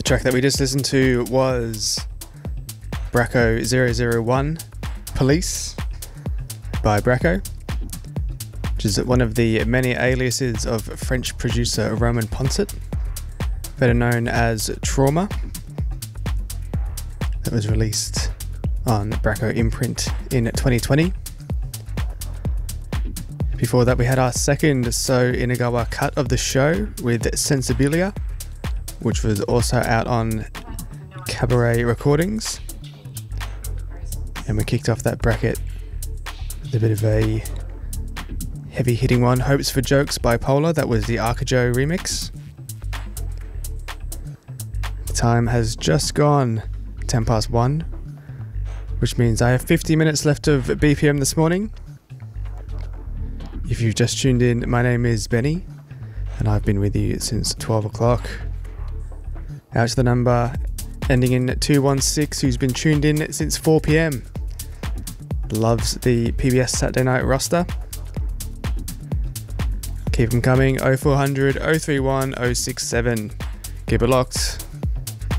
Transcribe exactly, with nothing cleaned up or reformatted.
track that we just listened to was Bracco zero zero one Police by Bracco, which is one of the many aliases of French producer Roman Poncet, better known as Trauma, that was released on Bracco imprint in twenty twenty. Before that we had our second So Inagawa cut of the show with Sensibilia, which was also out on Cabaret Recordings. And we kicked off that bracket with a bit of a heavy hitting one, Hopes for Jokes by Polar. That was the Arcajo remix. The time has just gone ten past one, which means I have fifty minutes left of B P M this morning. If you've just tuned in, my name is Benny, and I've been with you since twelve o'clock. Out to the number ending in two one six, who's been tuned in since four p m. Loves the P B S Saturday Night roster. Keep them coming, oh four hundred, oh three one, oh six seven. Keep it locked.